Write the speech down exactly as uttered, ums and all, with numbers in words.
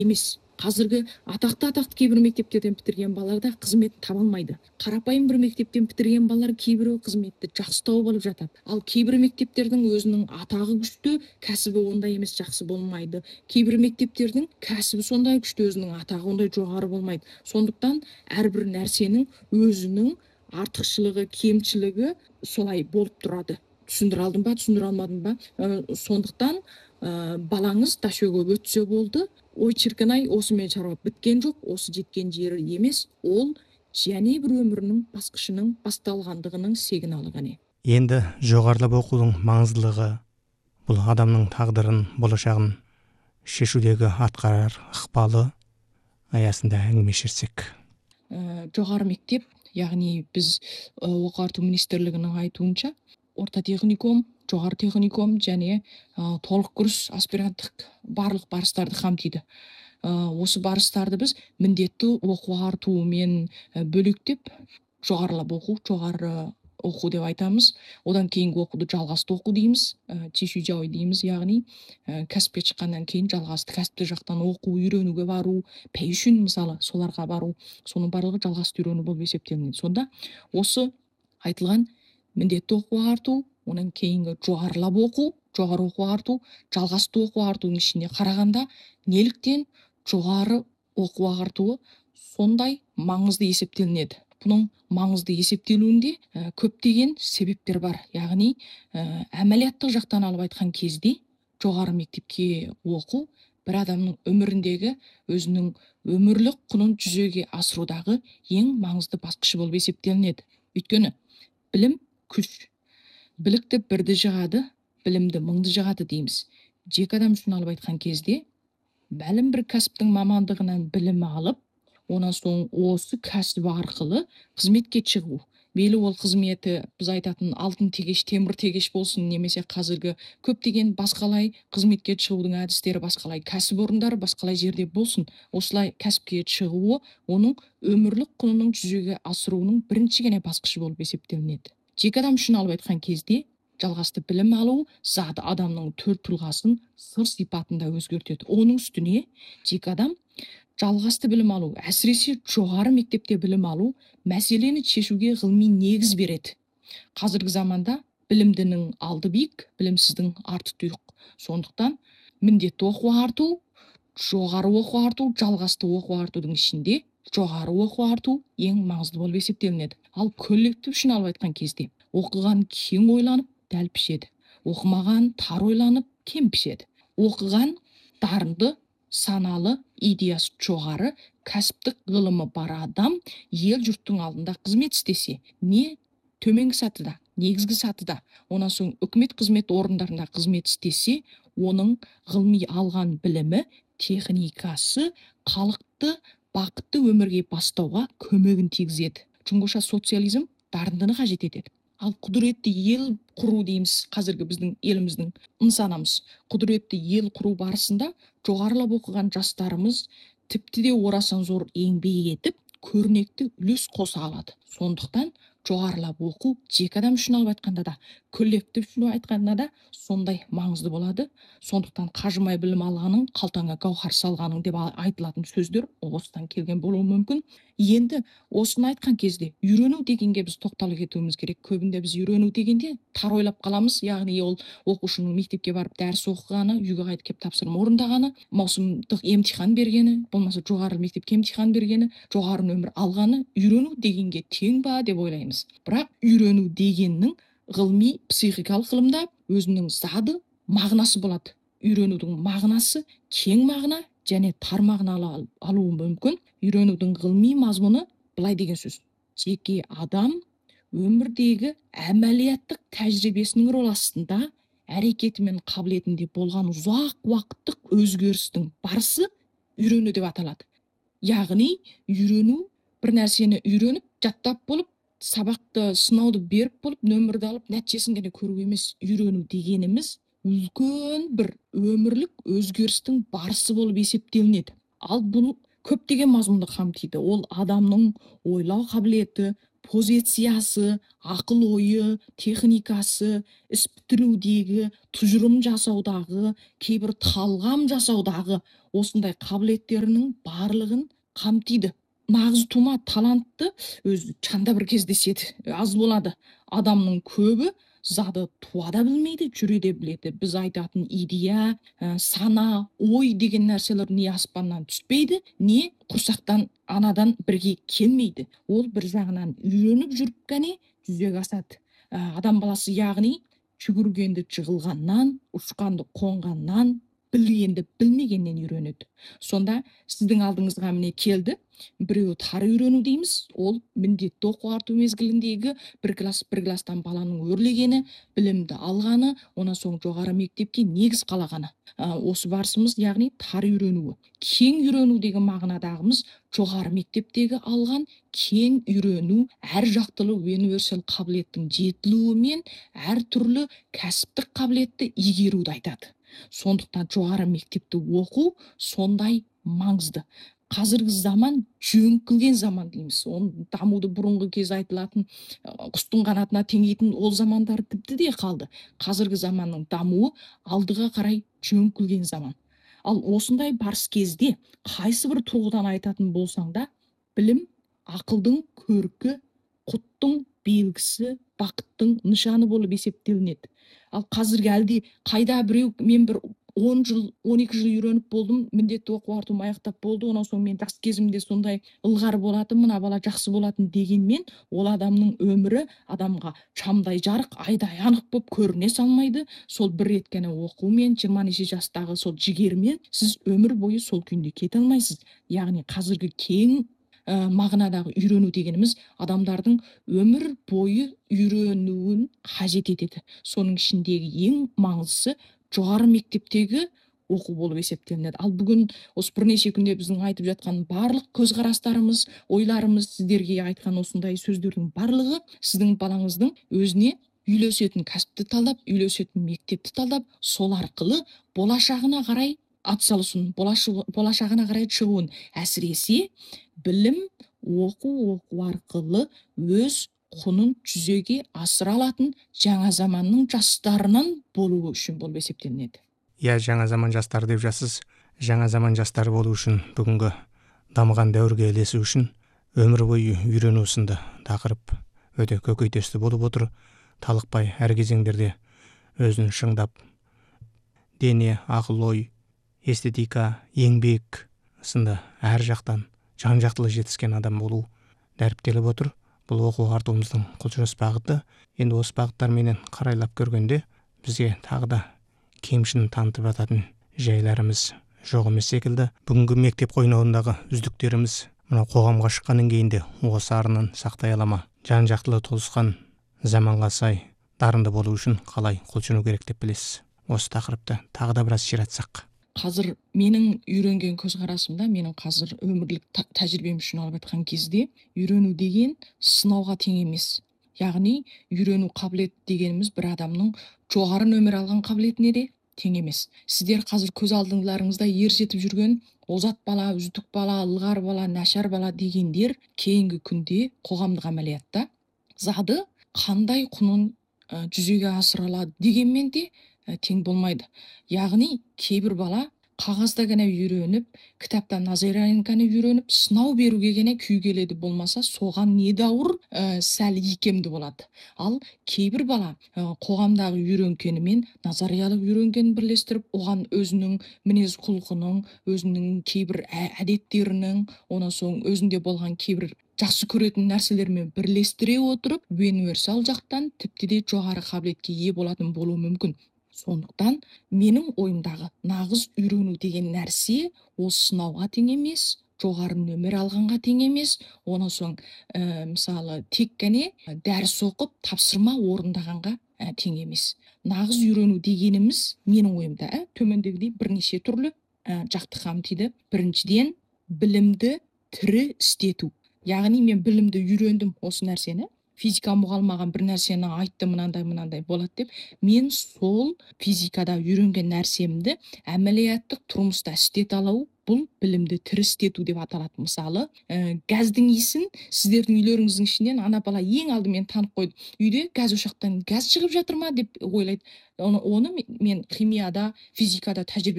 емес. Қазіргі атақты атақты кейбір мектептерден бітірген балалар да қызмет таба алмайды. Қарапайым бір мектептен бітірген балалар кейбіреу қызметті жақсы тауып алып жатады. Ал кейбір мектептердің өзінің атағы күшті, кәсібі ондай емес, жақсы болмайды. Кейбір мектептердің кәсібі сондай күшті, өзінің атағы ондай жоғары болмайды. Сондықтан әрбір нәрсенің өзінің артықшылығы, кемшілігі солай болып тұрады. Түсіндіре алдым ба, түсіндіре алмадым ба? Ә, сондықтан ә, балаңыз дашөге өтсе болды, ой шіркін-ай, осымен шаруа біткен жоқ, осы жеткен жері емес, ол және бір өмірінің басқышының басталғандығының сигналы ғана. Енді жоғарылап оқудың маңыздылығы, бұл адамның тағдырын, болашағын шешудегі атқарар ықпалы аясында әңгімелесек. Ә, жоғары мектеп, яғни біз ә, оқу ағарту министрлігінің айтуынша, орта техникум, жоғары техникум және ә, толық курс аспиранттық барлық барыстарды қамтиды. Ә, осы барыстарды біз міндетті оқу ағартумен бөлектеп, жоғарылап оқу, жоғары оқу деп айтамыз. Одан кейінгі оқуды жалғасты оқу дейміз, чишуджаой дейміз, яғни ә, кәсіпке шыққаннан кейін жалғасты кәсіпті жақтан оқу, үйренуге бару, пәйшүн мысалы соларға бару, соның барлығы жалғасты үйрену болып есептелінеді. Сонда осы айтылған міндетті оқу ағарту, онан кейінгі жоғарылап оқу, жоғары оқу ағарту, жалғасты оқу ағартудың ішіне қарағанда неліктен жоғары оқу ағартуы сондай маңызды есептелінеді? Бұның маңызды есептелуінде ә, көптеген себептер бар. Яғни ә, әмәлияттық жақтан алып айтқан кезде жоғары мектепке оқу бір адамның өміріндегі өзінің өмірлік құнын жүзеге асырудағы ең маңызды басқышы болып есептелінеді. Өйткені білім күш. Білікті бірді жығады, білімді мыңды жығады дейміз. Жеке адам үшін алып айтқан кезде бәлім бір кәсіптің мамандығынан білім алып, онан соң осы кәсіп арқылы қызметке шығу. Мейлі ол қызметі біз айтатын алтын тегеш, темір тегеш болсын, немесе қазіргі көптеген басқалай қызметке шығудың әдістері, басқалай кәсіп орындары, басқалай жерде болсын. Осылай кәсіпке шығуы оның өмірлік құнының жүзеге асыруының бірінші ғана басқышы болып есептелінеді. Жеке адам үшін алып айтқан кезде жалғасты білім алу заты адамның төр тұлғасын сыр сипатында өзгертеді. Оның үстіне жеке адам жалғасты білім алу, әсіресе жоғары мектепте білім алу, мәселені шешуге ғылыми негіз береді. Қазіргі заманда білімдінің алды биік, білімсіздің арты тұйық. Сондықтан міндетті оқу ағарту, жоғары оқу ағарту, жалғасты оқу ағартудың ішінде жоғары оқу ағарту ең маңызды болып есептелінеді. Ал коллектив үшін алып айтқан кезде оқыған кең ойланып дәл пішеді, оқымаған тар ойланып кем пішеді. Оқыған дарынды, саналы, идеясы жоғары, кәсіптік ғылымы бар адам ел жұрттың алдында қызмет істесе, не төменгі сатыда, негізгі сатыда, онан соң үкімет қызмет орындарында қызмет істесе, оның ғылыми алған білімі, техникасы халықты бақытты өмірге бастауға көмегін тигізеді. Чүнкіша социализм дарындыны қажет етеді. Ал құдіретті ел құру дейміз, қазіргі біздің еліміздің нысанамыз. Құдіретті ел құру барысында жоғарылап оқыған жастарымыз тіпті де орасан зор еңбек етіп, көрнекті үлес қоса алады. Сондықтан жоғарылап оқу жеке адам үшін алып айтқанда да, коллектив үшін айтқанда да сондай маңызды болады. Сондықтан қажымай білім алғаның, қалтаңа гауһар салғаның деп айтылатын сөздер осыдан келген болуы мүмкін. Енді осыны айтқан кезде үйрену дегенге біз тоқталып кетуіміз керек. Көбінде біз үйрену дегенде тар ойлап қаламыз, яғни ол оқушының мектепке барып дәріс оқығаны, үйге қайтып келіп тапсырма орындағаны, маусымдық емтихан бергені, болмаса жоғары мектепке емтихан бергені, жоғары нөмір алғаны үйрену дегенге тең ба деп ойлаймыз. Бірақ үйрену дегеннің ғылыми психикалық ғылымда өзінің зады, мағынасы болады. Үйренудің мағынасы кең мағына және тар мағына алуы мүмкін. Үйренудің ғылыми мазмұны былай деген сөз: жеке адам өмірдегі әмәлияттық тәжірибесінің рол астында әрекеті мен қабілетінде болған ұзақ уақыттық өзгерістің барысы үйрену деп аталады. Яғни үйрену бір нәрсені үйреніп, жаттап болып, сабақты сынауды беріп болып, нөмірді алып, нәтижесін ғана көру емес. Үйрену дегеніміз үлкен бір өмірлік өзгерістің барысы болып есептелінеді. Ал бұл көптеген мазмұнды қамтиды. Ол адамның ойлау қабілеті, позициясы, ақыл ойы, техникасы, іс бітірудегі, тұжырым жасаудағы, кейбір талғам жасаудағы осындай қабілеттерінің барлығын қамтиды. Нағыз тума талантты өзі чанда бір кездеседі, аз болады. Адамның көбі зады туа да білмейді, жүре де біледі. Біз айтатын идея, ә, сана, ой деген нәрселер не аспаннан түспейді, не құрсақтан анадан бірге келмейді. Ол бір жағынан үйреніп жүріп қане жүзеге асады. Ә, адам баласы яғни жүгіргенді жығылғаннан, ұшқанды қонғаннан, білгенді білмегеннен үйренеді. Сонда сіздің алдыңызға міне келді, біреу тары үйрену дейміз, ол міндетті оқу арту мезгіліндегі бір класс бір класстан баланың өрлегені, білімді алғаны, онан соң жоғары мектепке негіз қалағаны. Ә, осы барысымыз яғни тары үйренуі. Кең үйрену деген мағынадағымыз жоғары мектептегі алған кең үйрену, әр жақтылы универсал қабілеттің жетілуі мен әр түрлі кәсіптік қабілетті игеруді айтады. Сондықтан жоғары мектепті оқу сондай маңызды. Қазіргі заман жөңкілген заман дейміз. Оның дамуды бұрынғы кез айтылатын құстың қанатына теңейтін ол замандар тіпті де қалды. Қазіргі заманның дамуы алдыға қарай жөңкілген заман. Ал осындай барыс кезде қайсы бір тұрғыдан айтатын болсаң да, білім ақылдың көркі, құттың белгісі, бақыттың нышаны болып есептелінеді. Ал қазіргі әлде қайда біреу мен бір он жыл, он екі жыл үйреніп болдым, міндетті оқу артуым аяқтап болды, онан соң мен жас кезімде сондай ылғар болатын, мына бала жақсы болатын дегенмен, ол адамның өмірі адамға шамдай жарық, айдай анық болып көріне салмайды. Сол бір рет қана оқумен, жиырма неше жастағы сол жігермен сіз өмір бойы сол күйінде кете алмайсыз. Яғни қазіргі кең ә, мағынадағы үйрену дегеніміз адамдардың өмір бойы үйренуін қажет етеді. Соның ішіндегі ең маңыздысы жоғары мектептегі оқу болып есептелінеді. Ал бүгін осы бірнеше күнде біздің айтып жатқан барлық көзқарастарымыз, ойларымыз, сіздерге айтқан осындай сөздердің барлығы сіздің балаңыздың өзіне үйлесетін кәсіпті талдап, үйлесетін мектепті талдап, сол арқылы болашағына қарай атсалысуын, болашағына қарай шығуын, әсіресе білім оқу оқу арқылы өз құнын жүзеге асыра алатын жаңа заманның жастарынан болуы үшін болып есептелінеді. Иә, жаңа заман жастары деп жасыз. Жаңа заман жастары болу үшін, бүгінгі дамыған дәуірге ілесу үшін өмір бойы үйрену сынды тақырып өте көкейтесті болып отыр. Талықпай әр кезеңдерде өзін шыңдап, дене, ақыл ой, эстетика, еңбек сынды әр жақтан жан-жақтылы жетіскен адам болу дәріптеліп отыр. Бұл оқу артуымыздың құлшыныс бағыты. Енді осы бағыттарменен қарайлап көргенде бізге тағы да кемшін танытып жататын жайларымыз жоқ емес секілді. Бүгінгі мектеп қойнауындағы үздіктеріміз мына қоғамға шыққаннан кейін де осы арынын сақтай ала ма? Жан-жақтылы толысқан заманға сай дарынды болу үшін қалай құлшыну керек деп білесіз? Осы тақырыпты тағы да біраз ширатсақ. Қазір менің үйренген көзқарасымда, менің қазір өмірлік тәжірибем үшін алып айтқан кезде, үйрену деген сынауға тең емес. Яғни үйрену қабілет дегеніміз бір адамның жоғары нөмір алған қабілетіне де тең емес. Сіздер қазір көз алдыңдарыңызда ер жетіп жүрген озат бала, үздік бала, ылғар бала, нашар бала дегендер кейінгі күнде қоғамдық әмәлиятта зады қандай құнын ә, жүзеге асыра алады дегенмен де ә, тең болмайды. Яғни кейбір бала қағазда ғана үйреніп, кітаптан назариян ғана үйреніп, сынау беруге ғана күй келеді, болмаса соған недәуір ә, сәл икемді болады. Ал кейбір бала ә, қоғамдағы үйренгенімен назариялық үйренгенін бірлестіріп, оған өзінің мінез құлқының, өзінің кейбір әдеттерінің, онан соң өзінде болған кейбір жақсы көретін нәрселермен бірлестіре отырып, универсал жақтан тіпті де жоғары қабілетке ие болатын болуы мүмкін. Сондықтан менің ойымдағы нағыз үйрену деген нәрсе ол сынауға тең емес, жоғары нөмір алғанға тең емес, онан соң ә, мысалы тек қана дәріс оқып тапсырма орындағанға ә, тең емес. Нағыз үйрену дегеніміз менің ойымда ә, төмендегідей бірнеше түрлі ә, жақты қамтиды. Біріншіден білімді тірі істету. Яғни мен білімді үйрендім осы нәрсені, физика мұғалмаған бір нәрсені айтты, мынандай мынандай болады деп, мен сол физикада үйренген нәрсемді әмәлияттық тұрмыста істете алу, бұл білімді тірі істету деп аталады. Мысалы, ә, газдың иісін сіздердің үйлеріңіздің ішінен ана бала ең алдымен танып қойды. Үйде газ ошақтан газ шығып жатыр ма деп ойлайды. Оны, оны мен химияда, физикада тәжірибе